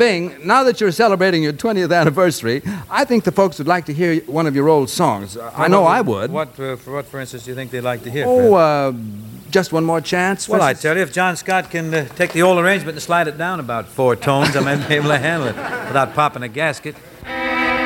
Bing, now that you're celebrating your 20th anniversary, I think the folks would like to hear one of your old songs. I know I would. What, for instance, do you think they'd like to hear? Oh, Just One More Chance? Well, I tell you, if John Scott can take the old arrangement and slide it down about 4 tones, I might be able to handle it without popping a gasket.